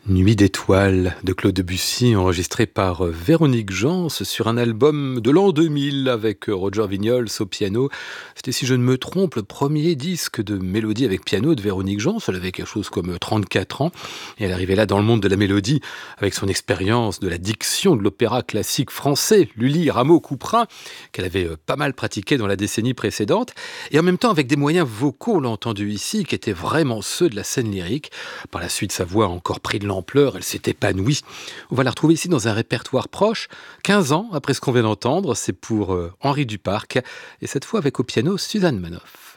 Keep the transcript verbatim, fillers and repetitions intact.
Nuit d'étoiles de Claude Debussy, enregistré par euh, Véronique Jans sur un album de l'an deux mille avec euh, Roger Vignoles au piano. C'était, si je ne me trompe, le premier disque de mélodie avec piano de Véronique Jans. Elle avait quelque chose comme trente-quatre ans et elle arrivait là dans le monde de la mélodie avec son expérience de la diction de l'opéra classique français, Lully, Rameau, Couperin, qu'elle avait euh, pas mal pratiqué dans la décennie précédente. Et en même temps avec des moyens vocaux, on l'a entendu ici, qui étaient vraiment ceux de la scène lyrique. Par la suite, sa voix a encore pris de l'ampleur, elle s'est épanouie. On va la retrouver ici dans un répertoire proche, quinze ans après ce qu'on vient d'entendre, c'est pour euh, Henri Duparc, et cette fois avec au piano Suzanne Manoff.